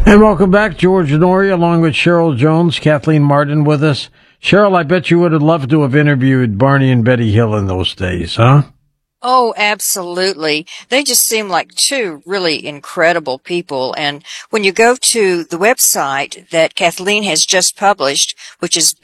And welcome back, George Norrie, along with Cheryl Jones, Kathleen Martin with us. Cheryl, I bet you would have loved to have interviewed Barney and Betty Hill in those days, huh? Oh, absolutely. They just seem like two really incredible people. And when you go to the website that Kathleen has just published, which is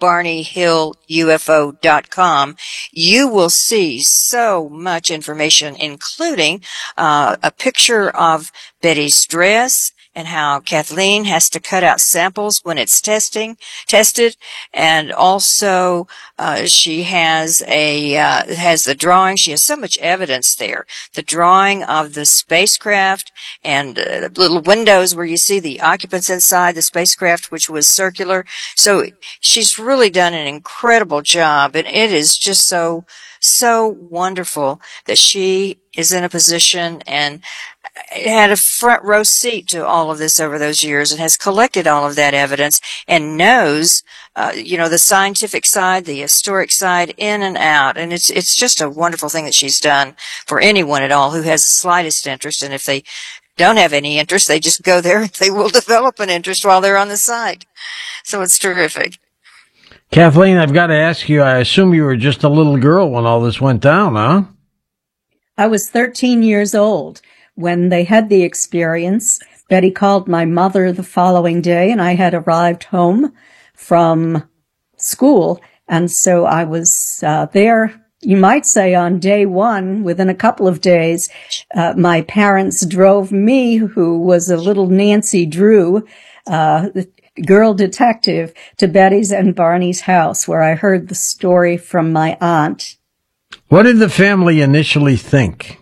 BettyBarneyHillUFO.com, you will see so much information, including a picture of Betty's dress and how Kathleen has to cut out samples when it's tested. And also, she has has the drawing. She has so much evidence there. The drawing of the spacecraft and little windows where you see the occupants inside the spacecraft, which was circular. So she's really done an incredible job, and it is just so wonderful that she is in a position and had a front row seat to all of this over those years and has collected all of that evidence and knows, the scientific side, the historic side in and out. And it's just a wonderful thing that she's done for anyone at all who has the slightest interest. And if they don't have any interest, they just go there and they will develop an interest while they're on the site. So it's terrific. Kathleen, I've got to ask you, I assume you were just a little girl when all this went down, huh? I was 13 years old when they had the experience. Betty called my mother the following day, and I had arrived home from school. And so I was there, you might say, on day one. Within a couple of days, my parents drove me, who was a little Nancy Drew, girl detective, to Betty's and Barney's house, where I heard the story from my aunt. What did the family initially think?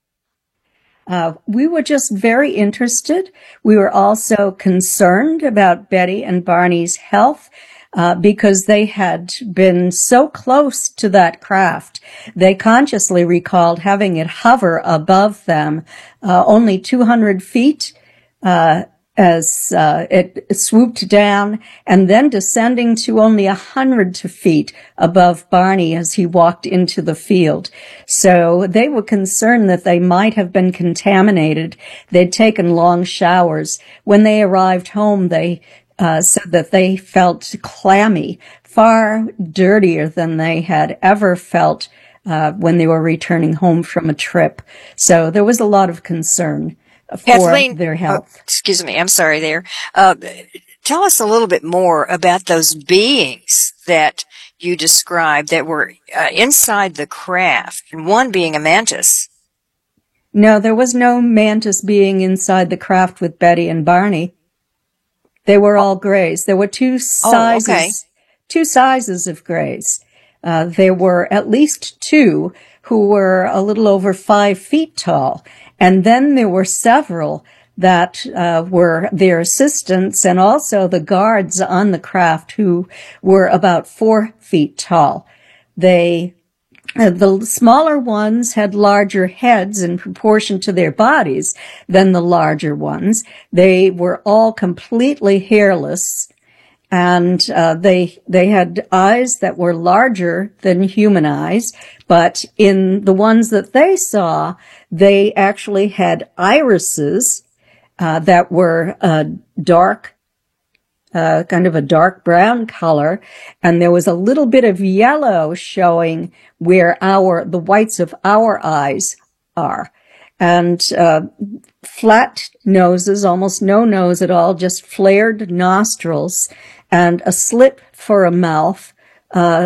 We were just very interested. We were also concerned about Betty and Barney's health because they had been so close to that craft. They consciously recalled having it hover above them only 200 feet as it swooped down, and then descending to only 100 feet above Barney as he walked into the field. So they were concerned that they might have been contaminated. They'd taken long showers. When they arrived home, they said that they felt clammy, far dirtier than they had ever felt when they were returning home from a trip. So there was a lot of concern for Kathleen, their health. Excuse me, I'm sorry there. Tell us a little bit more about those beings that you described that were inside the craft, and one being a mantis. No, there was no mantis being inside the craft with Betty and Barney. They were all grays. There were two sizes of grays. There were at least two who were a little over 5 feet tall. And then there were several that were their assistants and also the guards on the craft who were about 4 feet tall. The smaller ones had larger heads in proportion to their bodies than the larger ones. They were all completely hairless, and they had eyes that were larger than human eyes, but in the ones that they saw, they actually had irises that were dark, kind of a dark brown color, and there was a little bit of yellow showing where the whites of our eyes are. And flat noses, almost no nose at all, just flared nostrils, and a slit for a mouth,